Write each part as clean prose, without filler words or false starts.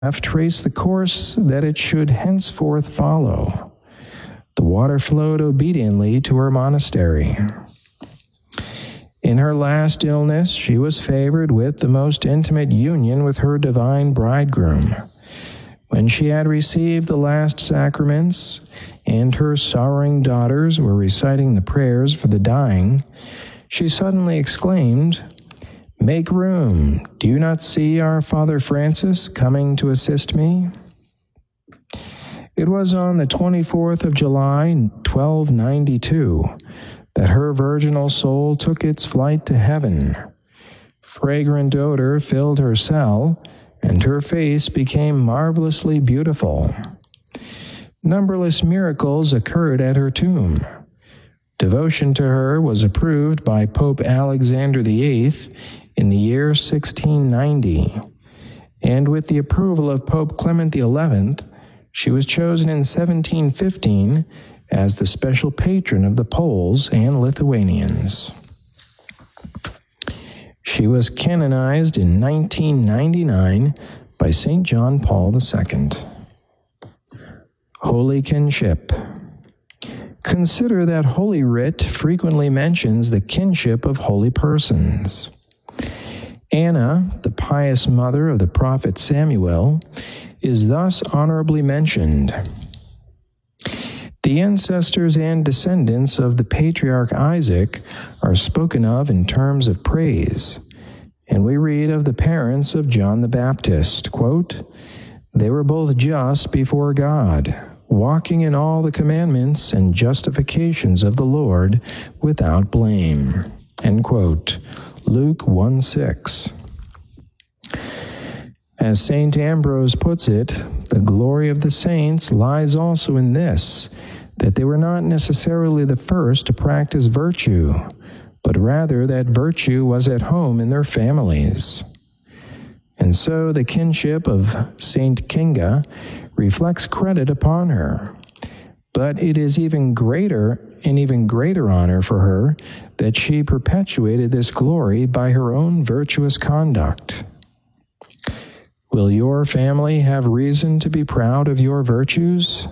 traced the course that it should henceforth follow. The water flowed obediently to her monastery. In her last illness, she was favored with the most intimate union with her divine bridegroom. When she had received the last sacraments, and her sorrowing daughters were reciting the prayers for the dying, she suddenly exclaimed, "Make room! Do you not see our Father Francis coming to assist me?" It was on the 24th of July, 1292, that her virginal soul took its flight to heaven. Fragrant odor filled her cell, and her face became marvelously beautiful. Numberless miracles occurred at her tomb. Devotion to her was approved by Pope Alexander VIII in the year 1690, and with the approval of Pope Clement XI, she was chosen in 1715 as the special patron of the Poles and Lithuanians. She was canonized in 1999 by St. John Paul II. Holy Kinship. Consider that Holy Writ frequently mentions the kinship of holy persons. Anna, the pious mother of the prophet Samuel, is thus honorably mentioned. The ancestors and descendants of the patriarch Isaac are spoken of in terms of praise, and we read of the parents of John the Baptist, quote, "They were both just before God, walking in all the commandments and justifications of the Lord without blame," end quote. Luke 1:6. As St. Ambrose puts it, the glory of the saints lies also in this, that they were not necessarily the first to practice virtue, but rather that virtue was at home in their families. And so the kinship of Saint Kinga reflects credit upon her, but it is an even greater honor for her that she perpetuated this glory by her own virtuous conduct. Will your family have reason to be proud of your virtues?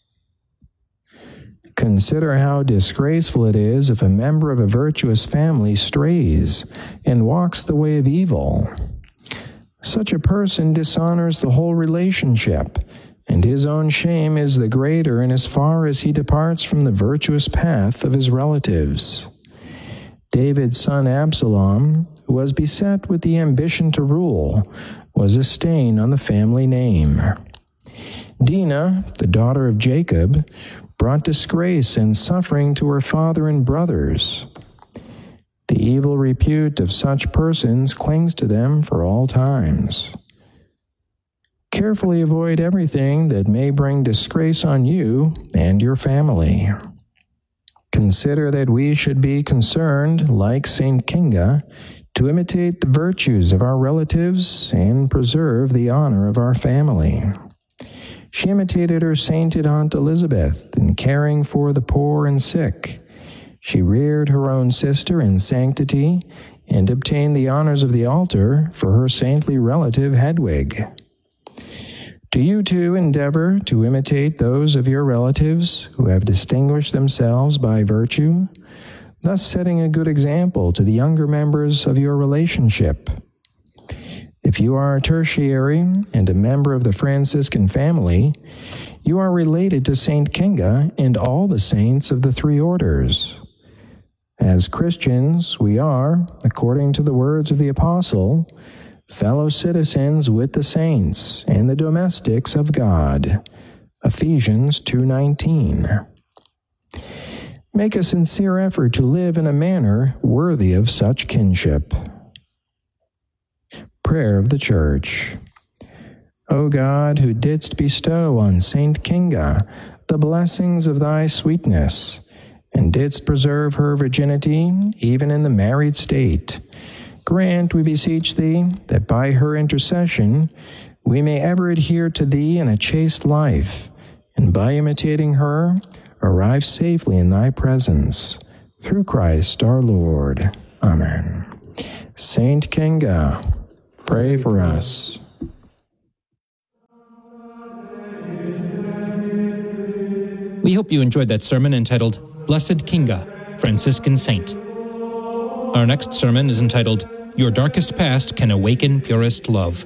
Consider how disgraceful it is if a member of a virtuous family strays and walks the way of evil. Such a person dishonors the whole relationship, and his own shame is the greater in as far as he departs from the virtuous path of his relatives. David's son Absalom, who was beset with the ambition to rule, was a stain on the family name. Dinah, the daughter of Jacob, brought disgrace and suffering to her father and brothers. The evil repute of such persons clings to them for all times. Carefully avoid everything that may bring disgrace on you and your family. Consider that we should be concerned, like St. Kinga, to imitate the virtues of our relatives and preserve the honor of our family. She imitated her sainted Aunt Elizabeth in caring for the poor and sick. She reared her own sister in sanctity and obtained the honors of the altar for her saintly relative Hedwig. Do you too endeavor to imitate those of your relatives who have distinguished themselves by virtue, thus setting a good example to the younger members of your relationship? If you are a tertiary and a member of the Franciscan family, you are related to Saint Kinga and all the saints of the three orders. As Christians, we are, according to the words of the Apostle, fellow citizens with the saints and the domestics of God. Ephesians 2:19. Make a sincere effort to live in a manner worthy of such kinship. Prayer of the Church. O God, who didst bestow on Saint Kinga the blessings of thy sweetness, and didst preserve her virginity even in the married state, grant, we beseech thee, that by her intercession we may ever adhere to thee in a chaste life, and by imitating her, arrive safely in thy presence. Through Christ our Lord. Amen. Saint Kinga, pray for us. We hope you enjoyed that sermon entitled Blessed Kinga, Franciscan Saint. Our next sermon is entitled Your Darkest Past Can Awaken Purest Love.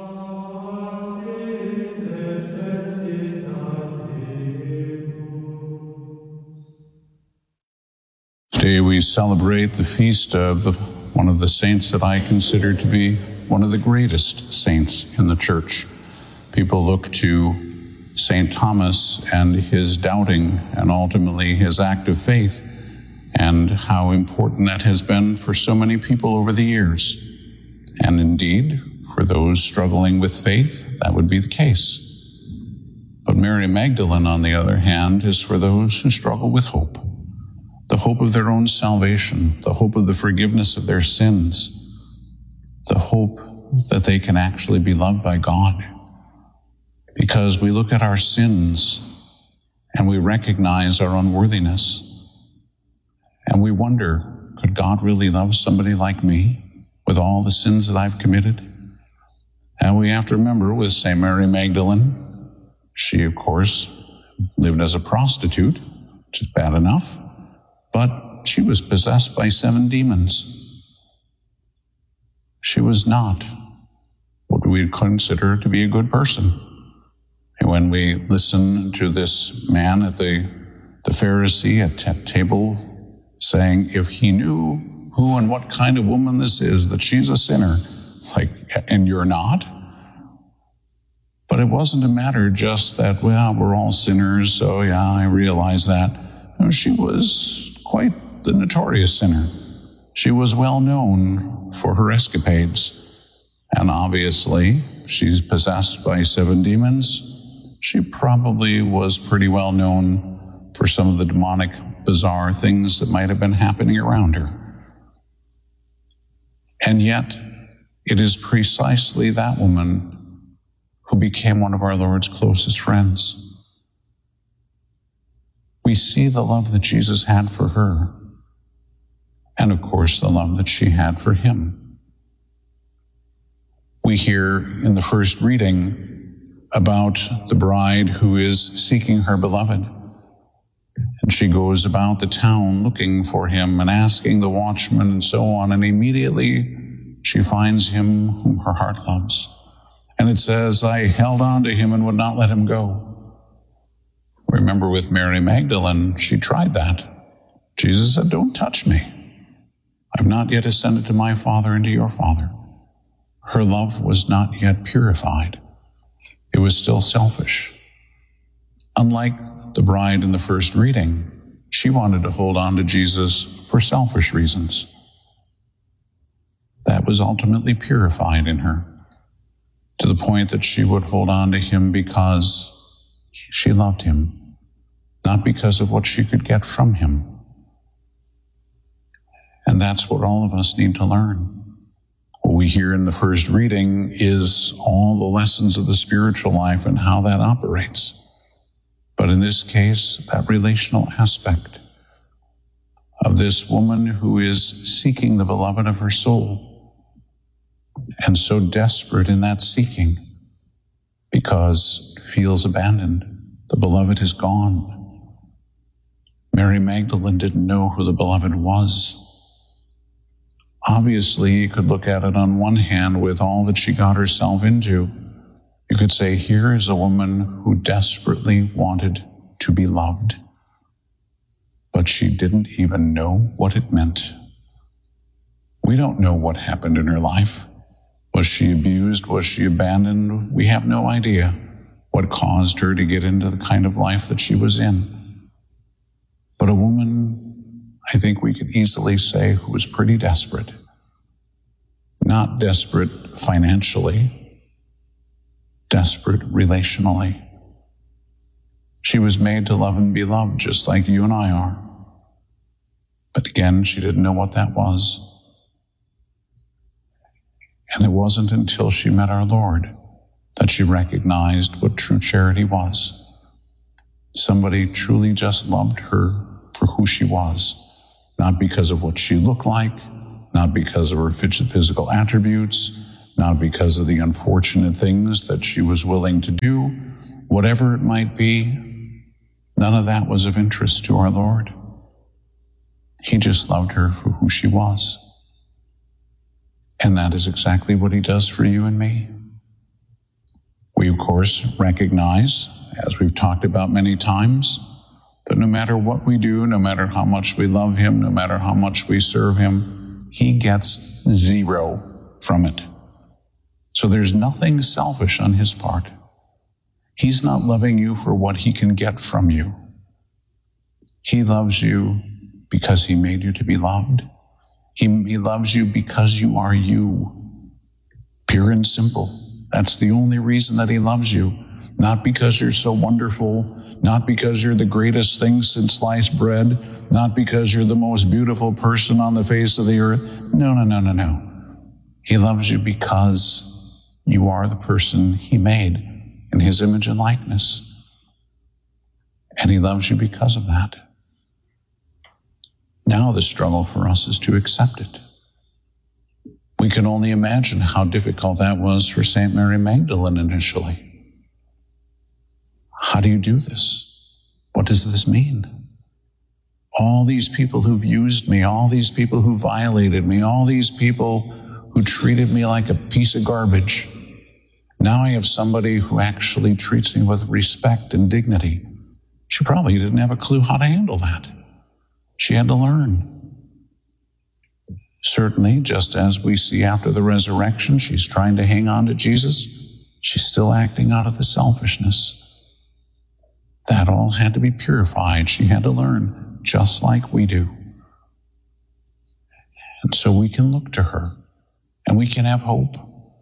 Today we celebrate the feast of one of the saints that I consider to be one of the greatest saints in the Church. People look to St. Thomas and his doubting and ultimately his act of faith and how important that has been for so many people over the years. And indeed, for those struggling with faith, that would be the case. But Mary Magdalene, on the other hand, is for those who struggle with hope. The hope of their own salvation, the hope of the forgiveness of their sins, the hope that they can actually be loved by God. Because we look at our sins and we recognize our unworthiness and we wonder, could God really love somebody like me with all the sins that I've committed? And we have to remember with St. Mary Magdalene, she of course lived as a prostitute, which is bad enough, but she was possessed by 7 demons. She was not what we would consider to be a good person. And when we listen to this man at the Pharisee at table saying, if he knew who and what kind of woman this is, that she's a sinner, like, and you're not? But it wasn't a matter just that, well, we're all sinners, so yeah, I realize that. No, she was quite the notorious sinner. She was well known for her escapades. And obviously, she's possessed by 7 demons. She probably was pretty well known for some of the demonic, bizarre things that might have been happening around her. And yet, it is precisely that woman who became one of our Lord's closest friends. We see the love that Jesus had for her, and of course, the love that she had for him. We hear in the first reading about the bride who is seeking her beloved. And she goes about the town looking for him and asking the watchman and so on, and immediately she finds him whom her heart loves. And it says, I held on to him and would not let him go. Remember with Mary Magdalene, she tried that. Jesus said, don't touch me. I've not yet ascended to my Father and to your Father. Her love was not yet purified. It was still selfish. Unlike the bride in the first reading, she wanted to hold on to Jesus for selfish reasons. That was ultimately purified in her, to the point that she would hold on to him because she loved him, not because of what she could get from him. And that's what all of us need to learn. What we hear in the first reading is all the lessons of the spiritual life and how that operates. But in this case, that relational aspect of this woman who is seeking the beloved of her soul, and so desperate in that seeking because feels abandoned. The beloved is gone. Mary Magdalene didn't know who the beloved was. Obviously, you could look at it on one hand with all that she got herself into. You could say, here is a woman who desperately wanted to be loved, but she didn't even know what it meant. We don't know what happened in her life. Was she abused? Was she abandoned? We have no idea what caused her to get into the kind of life that she was in. But a woman, I think we could easily say, who was pretty desperate. Not desperate financially, desperate relationally. She was made to love and be loved just like you and I are. But again, she didn't know what that was. And it wasn't until she met our Lord that she recognized what true charity was. Somebody truly just loved her for who she was, not because of what she looked like, not because of her physical attributes, not because of the unfortunate things that she was willing to do. Whatever it might be, None of that was of interest to our Lord. He just loved her for who she was. And that is exactly what he does for you and me. We, of course, recognize, as we've talked about many times, that no matter what we do, no matter how much we love him, no matter how much we serve him, he gets zero from it. So there's nothing selfish on his part. He's not loving you for what he can get from you. He loves you because he made you to be loved. He loves you because you are you. Pure and simple. That's the only reason that he loves you. Not because you're so wonderful, not because you're the greatest thing since sliced bread, not because you're the most beautiful person on the face of the earth. No. He loves you because you are the person he made in his image and likeness. And he loves you because of that. Now the struggle for us is to accept it. We can only imagine how difficult that was for St. Mary Magdalene initially. How do you do this? What does this mean? All these people who've used me, all these people who violated me, all these people who treated me like a piece of garbage. Now I have somebody who actually treats me with respect and dignity. She probably didn't have a clue how to handle that. She had to learn. Certainly, just as we see after the resurrection, she's trying to hang on to Jesus. She's still acting out of the selfishness. That all had to be purified. She had to learn, just like we do. And so we can look to her, and we can have hope.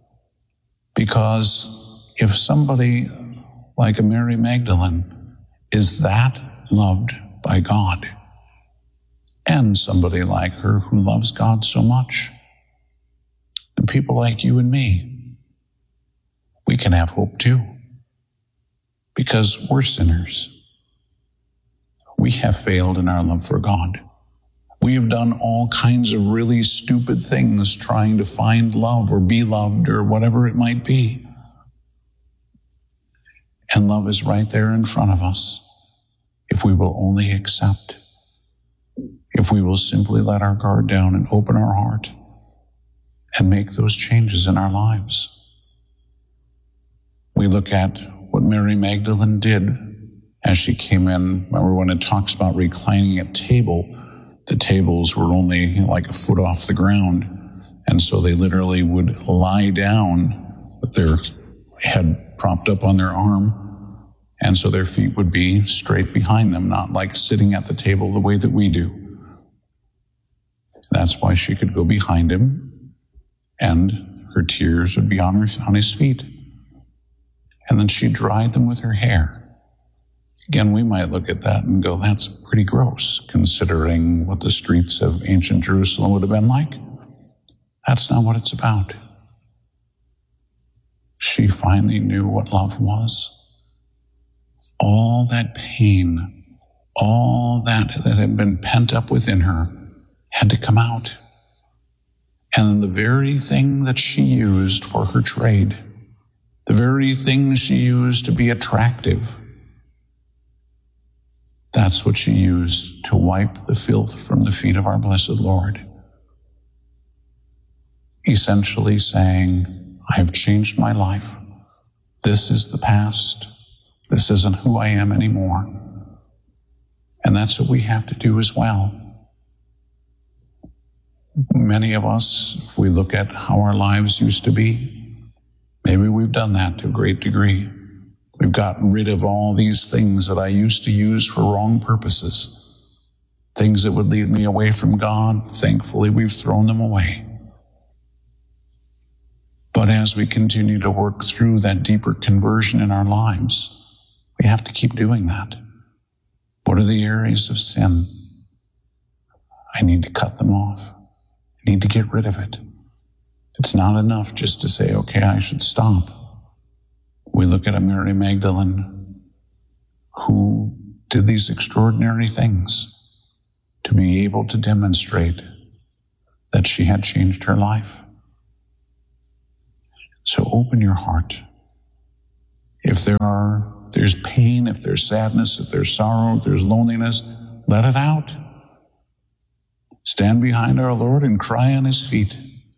Because if somebody like a Mary Magdalene is that loved by God, and somebody like her who loves God so much, and people like you and me, we can have hope too. Because we're sinners. We have failed in our love for God. We have done all kinds of really stupid things trying to find love or be loved or whatever it might be. And love is right there in front of us if we will only accept. If we will simply let our guard down and open our heart and make those changes in our lives. We look at what Mary Magdalene did as she came in. Remember when it talks about reclining at table, the tables were only like a foot off the ground. And so they literally would lie down with their head propped up on their arm. And so their feet would be straight behind them, not like sitting at the table the way that we do. That's why she could go behind him and her tears would be on his feet. And then she dried them with her hair. Again, we might look at that and go, that's pretty gross, considering what the streets of ancient Jerusalem would have been like. That's not what it's about. She finally knew what love was. All that pain, all that had been pent up within her had to come out. And the very thing that she used for her trade, the very thing she used to be attractive, that's what she used to wipe the filth from the feet of our blessed Lord. Essentially saying, I have changed my life. This is the past. This isn't who I am anymore. And that's what we have to do as well. Many of us, if we look at how our lives used to be, maybe we've done that to a great degree. We've gotten rid of all these things that I used to use for wrong purposes, things that would lead me away from God. Thankfully, we've thrown them away. But as we continue to work through that deeper conversion in our lives, we have to keep doing that. What are the areas of sin? I need to cut them off. I need to get rid of it. It's not enough just to say, okay, I should stop. We look at a Mary Magdalene who did these extraordinary things to be able to demonstrate that she had changed her life. So open your heart. If there are If there's pain, if there's sadness, if there's sorrow, if there's loneliness, let it out. Stand behind our Lord and cry on his feet.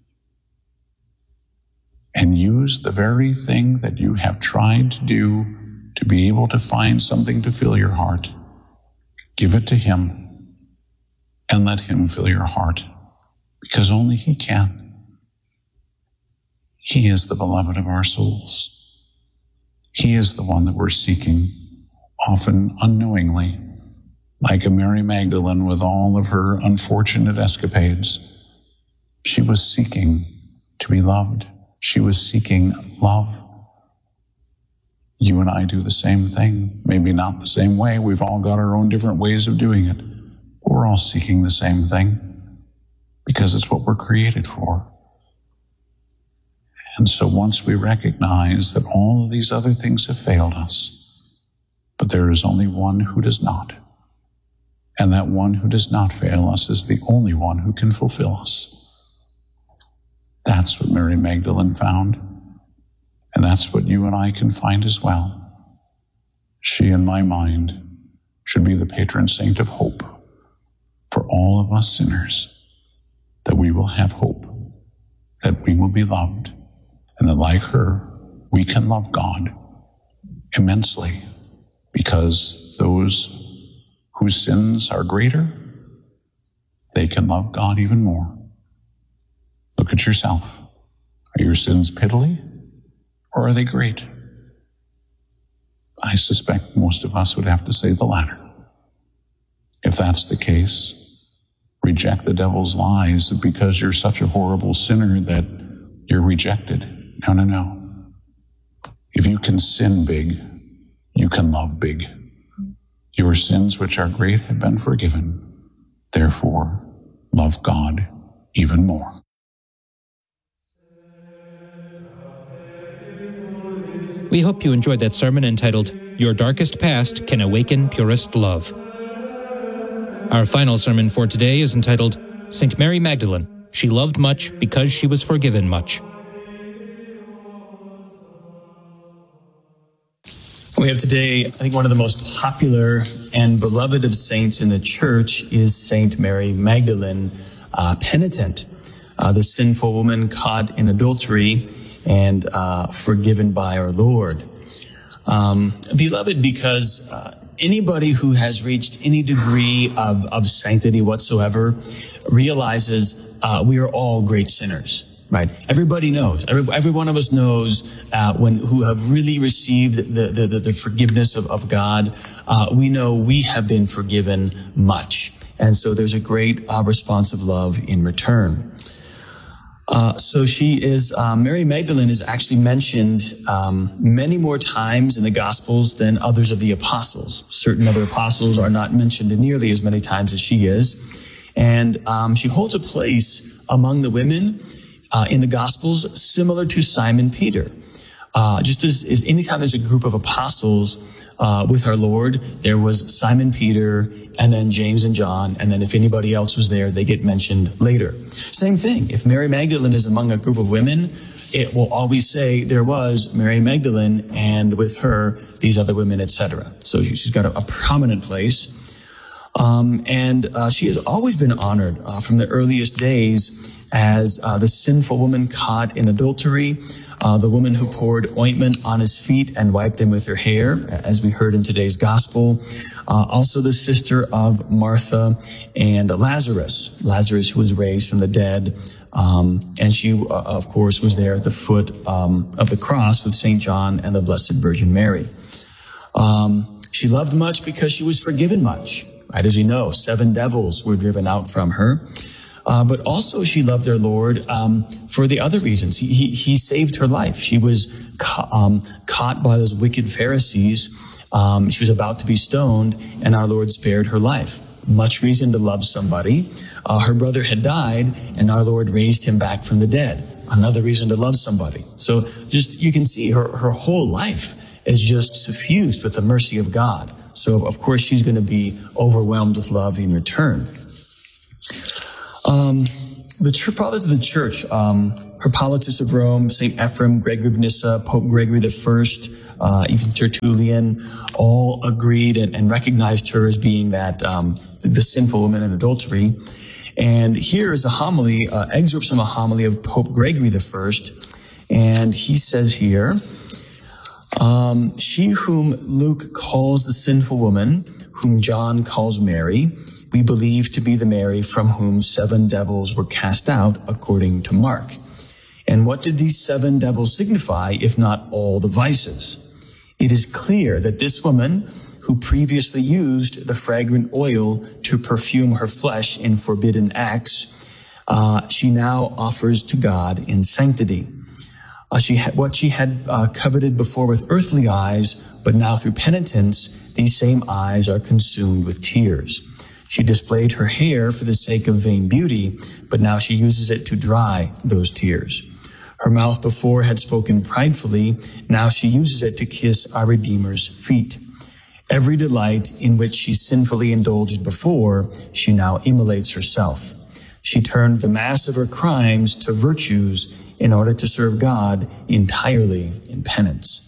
And use the very thing that you have tried to do to be able to find something to fill your heart. Give it to him and let him fill your heart, because only he can. He is the beloved of our souls. He is the one that we're seeking, often unknowingly, like a Mary Magdalene with all of her unfortunate escapades. She was seeking to be loved. She was seeking love. You and I do the same thing. Maybe not the same way. We've all got our own different ways of doing it. But we're all seeking the same thing because it's what we're created for. And so once we recognize that all of these other things have failed us, but there is only one who does not, and that one who does not fail us is the only one who can fulfill us. That's what Mary Magdalene found, and that's what you and I can find as well. She, in my mind, should be the patron saint of hope for all of us sinners, that we will have hope, that we will be loved, and that like her, we can love God immensely, because those whose sins are greater, they can love God even more. Look at yourself. Are your sins piddly, or are they great? I suspect most of us would have to say the latter. If that's the case, reject the devil's lies that because you're such a horrible sinner that you're rejected. No, no, no. If you can sin big, you can love big. Your sins, which are great, have been forgiven. Therefore, love God even more. We hope you enjoyed that sermon entitled, Your Darkest Past Can Awaken Purest Love. Our final sermon for today is entitled, St. Mary Magdalene, She Loved Much Because She Was Forgiven Much. We have today, I think one of the most popular and beloved of saints in the church is Saint Mary Magdalene, penitent, the sinful woman caught in adultery and forgiven by our Lord. Beloved because anybody who has reached any degree of sanctity whatsoever realizes we are all great sinners. Right. Everybody knows. Every one of us knows who have really received the forgiveness of God. We know we have been forgiven much, and so there's a great response of love in return. So she is Mary Magdalene is actually mentioned many more times in the Gospels than others of the apostles. Certain other apostles are not mentioned nearly as many times as she is, and she holds a place among the women in the Gospels, similar to Simon Peter. Just as anytime there's a group of apostles with our Lord, there was Simon Peter, and then James and John, and then if anybody else was there, they get mentioned later. Same thing. If Mary Magdalene is among a group of women, it will always say there was Mary Magdalene, and with her, these other women, etc. So she's got a prominent place. And she has always been honored from the earliest days as the sinful woman caught in adultery, the woman who poured ointment on his feet and wiped them with her hair, as we heard in today's gospel. Also the sister of Martha and Lazarus who was raised from the dead. And she, of course, was there at the foot of the cross with St. John and the Blessed Virgin Mary. She loved much because she was forgiven much. Right, as we know, 7 devils were driven out from her. But also she loved our Lord for the other reasons. He saved her life. She was caught by those wicked Pharisees. She was about to be stoned, and our Lord spared her life. Much reason to love somebody. Her brother had died, and our Lord raised him back from the dead. Another reason to love somebody. So just you can see her whole life is just suffused with the mercy of God. So of course she's going to be overwhelmed with love in return. The fathers of the church, Hippolytus of Rome, St. Ephrem, Gregory of Nyssa, Pope Gregory I, even Tertullian, all agreed and recognized her as being that the sinful woman in adultery. And here is a homily, excerpts from a homily of Pope Gregory I. And he says here, she whom Luke calls the sinful woman, whom John calls Mary, we believe to be the Mary from whom 7 devils were cast out, according to Mark. And what did these 7 devils signify, if not all the vices? It is clear that this woman, who previously used the fragrant oil to perfume her flesh in forbidden acts, she now offers to God in sanctity. What she had coveted before with earthly eyes, but now through penitence, these same eyes are consumed with tears. She displayed her hair for the sake of vain beauty, but now she uses it to dry those tears. Her mouth before had spoken pridefully, now she uses it to kiss our Redeemer's feet. Every delight in which she sinfully indulged before, she now immolates herself. She turned the mass of her crimes to virtues in order to serve God entirely in penance.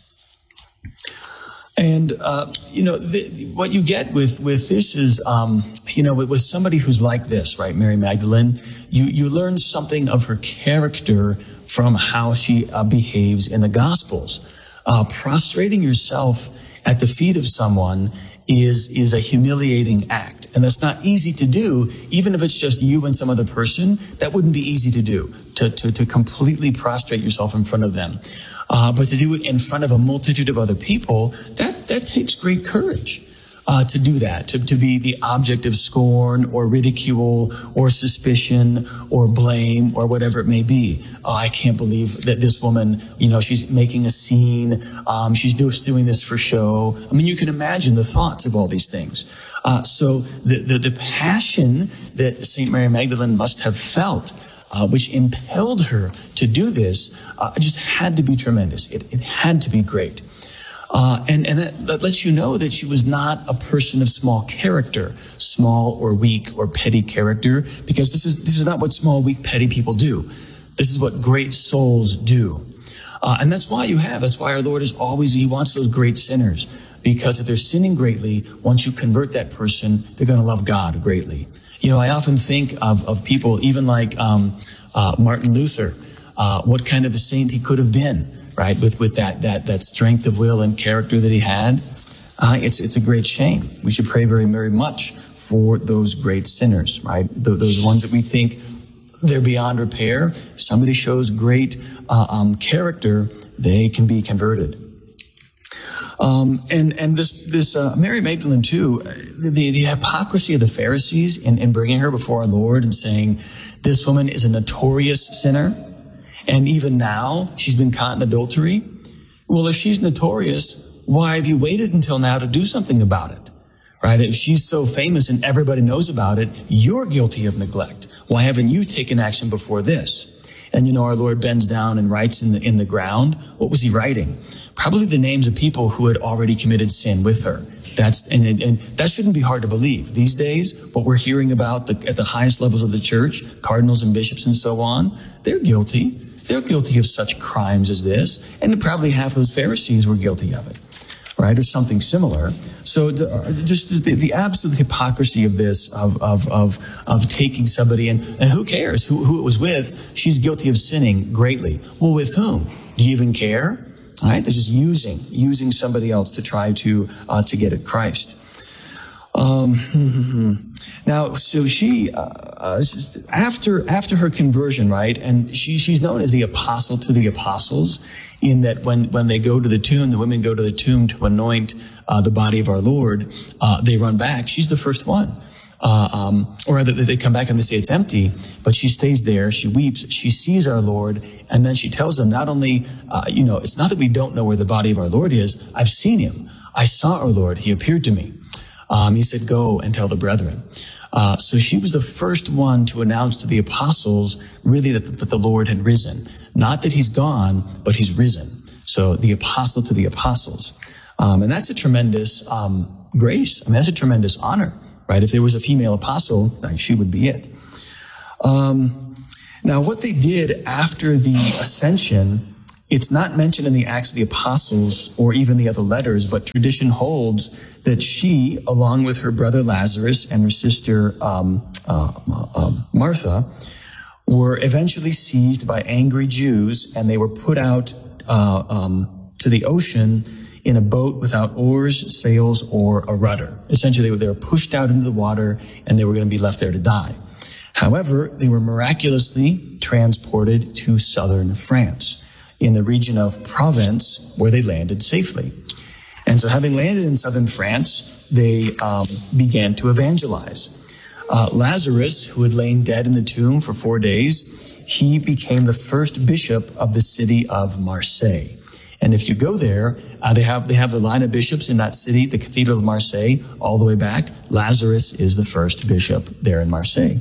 And, what you get with this is, with somebody who's like this, right, Mary Magdalene, you learn something of her character from how she behaves in the Gospels. Prostrating yourself at the feet of someone is a humiliating act. And that's not easy to do, even if it's just you and some other person. That wouldn't be easy to do, to completely prostrate yourself in front of them. But to do it in front of a multitude of other people, that takes great courage. To do that, to be the object of scorn or ridicule or suspicion or blame or whatever it may be. Oh, I can't believe that this woman, she's making a scene. She's just doing this for show. I mean, you can imagine the thoughts of all these things. So the passion that St. Mary Magdalene must have felt, which impelled her to do this, just had to be tremendous. It had to be great. And that lets you know that she was not a person of small character, small or weak or petty character, because this is not what small, weak, petty people do. This is what great souls do. And that's why our Lord He wants those great sinners, because if they're sinning greatly, once you convert that person, they're going to love God greatly. I often think of people, even like Martin Luther, what kind of a saint he could have been. Right, with that strength of will and character that he had, it's a great shame. We should pray very, very much for those great sinners, right? Those ones that we think they're beyond repair. If somebody shows great character, they can be converted. And this Mary Magdalene too, the hypocrisy of the Pharisees in bringing her before our Lord and saying this woman is a notorious sinner. And even now, she's been caught in adultery. Well, if she's notorious, why have you waited until now to do something about it? Right? If she's so famous and everybody knows about it, you're guilty of neglect. Why haven't you taken action before this? And our Lord bends down and writes in the ground. What was he writing? Probably the names of people who had already committed sin with her. And that shouldn't be hard to believe. These days, what we're hearing about at the highest levels of the church, cardinals and bishops and so on, they're guilty. They're guilty of such crimes as this, and probably half of those Pharisees were guilty of it, right, or something similar. So just the absolute hypocrisy of this, of taking somebody and who cares who it was with? She's guilty of sinning greatly. Well, with whom? Do you even care? All right, they're just using somebody else to try to get at Christ. Now, so she, after her conversion, right, and she's known as the apostle to the apostles, in that when they go to the tomb, the women go to the tomb to anoint the body of our Lord, they run back. She's the first one. Or rather, they come back and they say it's empty, but she stays there, she weeps, she sees our Lord, and then she tells them not only, it's not that we don't know where the body of our Lord is, I've seen him. I saw our Lord, he appeared to me. He said, go and tell the brethren. So she was the first one to announce to the apostles really that the Lord had risen. Not that he's gone, but he's risen. So the apostle to the apostles. And that's a tremendous grace. I mean, that's a tremendous honor, right? If there was a female apostle, she would be it. Now, what they did after the ascension It's not mentioned in the Acts of the Apostles or even the other letters, but tradition holds that she, along with her brother Lazarus and her sister Martha, were eventually seized by angry Jews, and they were put out to the ocean in a boat without oars, sails, or a rudder. Essentially, they were pushed out into the water, and they were going to be left there to die. However, they were miraculously transported to southern France, in the region of Provence, where they landed safely. And so having landed in southern France, they began to evangelize. Lazarus, who had lain dead in the tomb for 4 days, he became the first bishop of the city of Marseille. And if you go there, they have the line of bishops in that city, the Cathedral of Marseille, all the way back. Lazarus is the first bishop there in Marseille.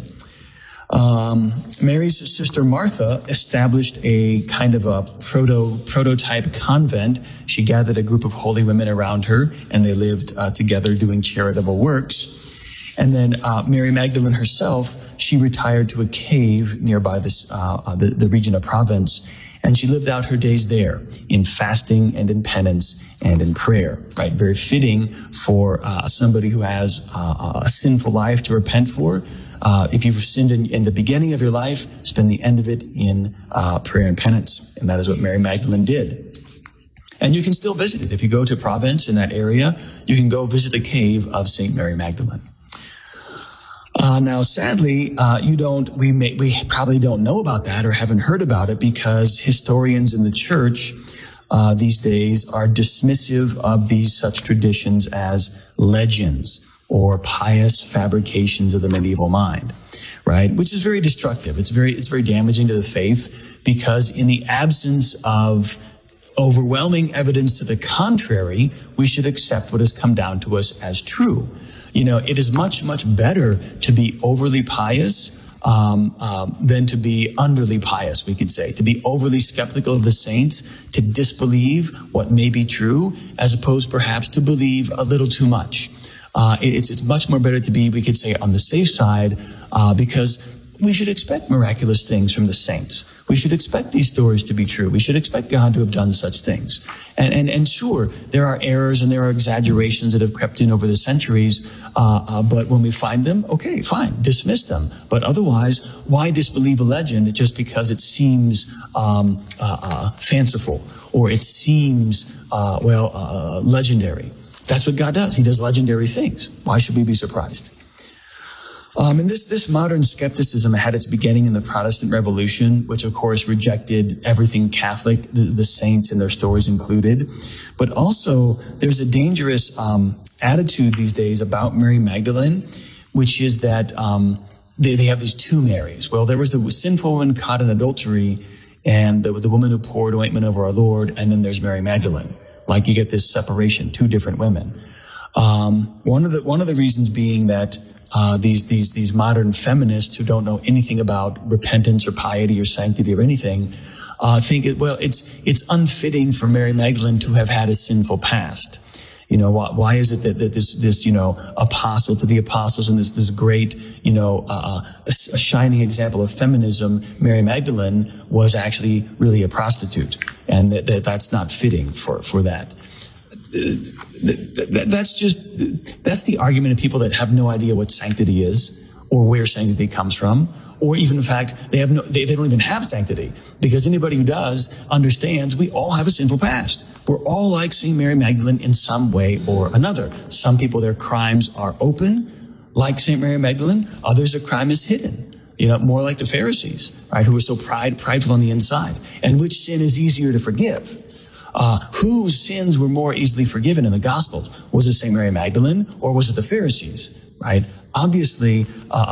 Mary's sister Martha established a kind of a prototype convent. She gathered a group of holy women around her, and they lived together doing charitable works. And then Mary Magdalene herself, she retired to a cave nearby the region of Provence, and she lived out her days there in fasting and in penance and in prayer, right? Very fitting for somebody who has a sinful life to repent for. If you've sinned in the beginning of your life, spend the end of it in prayer and penance. And that is what Mary Magdalene did. And you can still visit it. If you go to Provence in that area, you can go visit the cave of St. Mary Magdalene. Now, sadly, we probably don't know about that or haven't heard about it because historians in the church these days are dismissive of these such traditions as legends or pious fabrications of the medieval mind, right? Which is very destructive. It's very damaging to the faith because in the absence of overwhelming evidence to the contrary, we should accept what has come down to us as true. You know, it is much, much better to be overly pious than to be underly pious, we could say. To be overly skeptical of the saints, to disbelieve what may be true, as opposed perhaps to believe a little too much. It's much more better to be, we could say, on the safe side, because we should expect miraculous things from the saints. We should expect these stories to be true. We should expect God to have done such things. And sure, there are errors and there are exaggerations that have crept in over the centuries. But when we find them, okay, fine, dismiss them. But otherwise, why disbelieve a legend just because it seems fanciful or it seems, legendary? That's what God does. He does legendary things. Why should we be surprised? And this modern skepticism had its beginning in the Protestant Revolution, which of course rejected everything Catholic, the saints and their stories included. But also there's a dangerous attitude these days about Mary Magdalene, which is that they have these two Marys. Well, there was the sinful woman caught in adultery and the woman who poured ointment over our Lord, and then there's Mary Magdalene. Like you get this separation, two different women. One of the reasons being that these modern feminists who don't know anything about repentance or piety or sanctity or anything, think it's unfitting for Mary Magdalene to have had a sinful past. You know, why is it that this apostle to the apostles and this great, a shining example of feminism, Mary Magdalene was actually really a prostitute, and that's not fitting for that. That's the argument of people that have no idea what sanctity is or where sanctity comes from, or even in fact they don't even have sanctity, because anybody who does understands we all have a sinful past. We're all like St. Mary Magdalene in some way or another. Some people, their crimes are open, like St. Mary Magdalene. Others, their crime is hidden. More like the Pharisees, right, who were so prideful on the inside. And which sin is easier to forgive? Whose sins were more easily forgiven in the Gospels? Was it St. Mary Magdalene or was it the Pharisees, right? Obviously,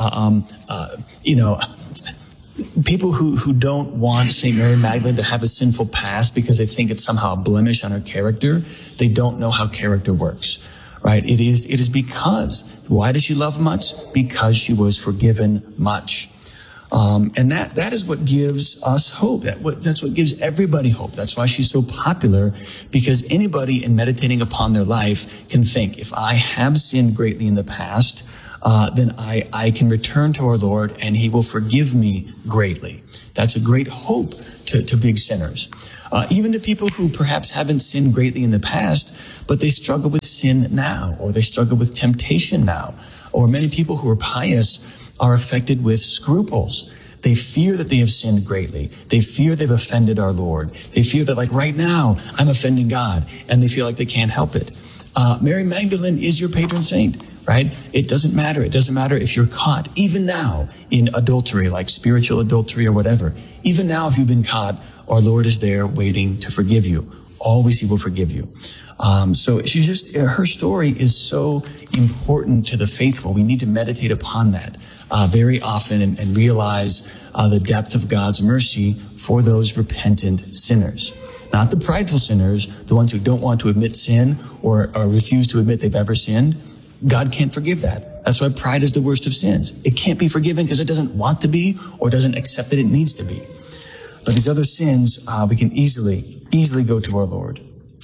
people who don't want St. Mary Magdalene to have a sinful past because they think it's somehow a blemish on her character, they don't know how character works, right? It is because, why does she love much? Because she was forgiven much. And that is what gives us hope. That's what gives everybody hope. That's why she's so popular, because anybody in meditating upon their life can think, if I have sinned greatly in the past, then I can return to our Lord and He will forgive me greatly. That's a great hope to big sinners. Even to people who perhaps haven't sinned greatly in the past, but they struggle with sin now, or they struggle with temptation now. Or many people who are pious are affected with scruples. They fear that they have sinned greatly. They fear they've offended our Lord. They fear that, like, right now, I'm offending God, and they feel like they can't help it. Mary Magdalene is your patron saint, right? It doesn't matter. It doesn't matter if you're caught, even now, in adultery, like spiritual adultery or whatever. Even now, if you've been caught, our Lord is there waiting to forgive you. Always He will forgive you. So her story is so important to the faithful. We need to meditate upon that very often and realize the depth of God's mercy for those repentant sinners. Not the prideful sinners, the ones who don't want to admit sin or refuse to admit they've ever sinned. God can't forgive that. That's why pride is the worst of sins. It can't be forgiven because it doesn't want to be or doesn't accept that it needs to be. But these other sins, we can easily go to our Lord.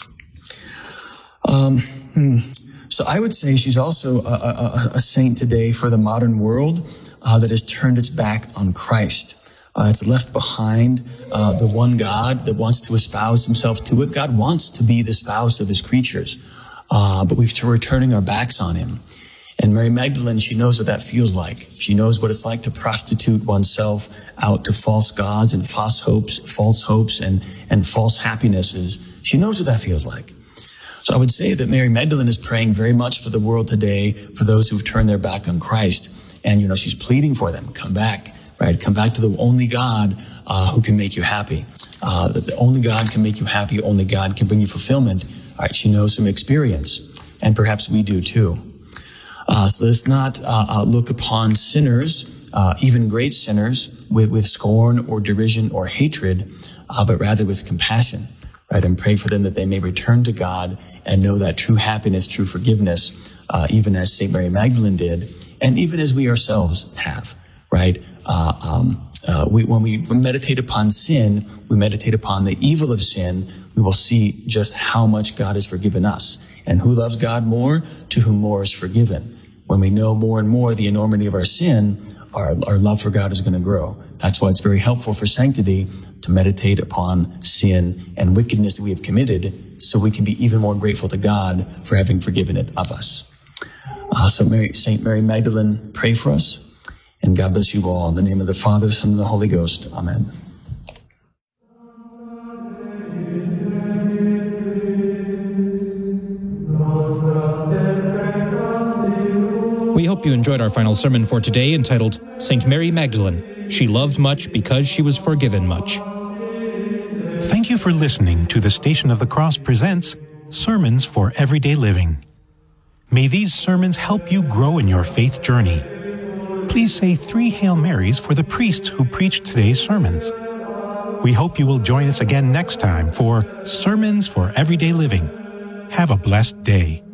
So I would say she's also a saint today for the modern world that has turned its back on Christ. It's left behind the one God that wants to espouse himself to it. God wants to be the spouse of his creatures, but we're turning our backs on him. And Mary Magdalene, she knows what that feels like. She knows what it's like to prostitute oneself out to false gods and false hopes and false happinesses. She knows what that feels like. So I would say that Mary Magdalene is praying very much for the world today, for those who've turned their back on Christ. And, she's pleading for them, come back, right? Come back to the only God who can make you happy. That the only God can make you happy, only God can bring you fulfillment. All right, she knows some experience, and perhaps we do too. So let's not look upon sinners, even great sinners, with scorn or derision or hatred, but rather with compassion. Right, and pray for them that they may return to God and know that true happiness, true forgiveness, even as St. Mary Magdalene did, and even as we ourselves have, right? When we meditate upon sin, we meditate upon the evil of sin, we will see just how much God has forgiven us. And who loves God more? To whom more is forgiven. When we know more and more the enormity of our sin, our love for God is going to grow. That's why it's very helpful for sanctity to meditate upon sin and wickedness that we have committed so we can be even more grateful to God for having forgiven it of us. St. Mary Magdalene, pray for us, and God bless you all. In the name of the Father, Son, and the Holy Ghost. Amen. We hope you enjoyed our final sermon for today, entitled St. Mary Magdalene. She loved much because she was forgiven much. Thank you for listening to the Station of the Cross presents Sermons for Everyday Living. May these sermons help you grow in your faith journey. Please say 3 Hail Marys for the priest who preached today's sermons. We hope you will join us again next time for Sermons for Everyday Living. Have a blessed day.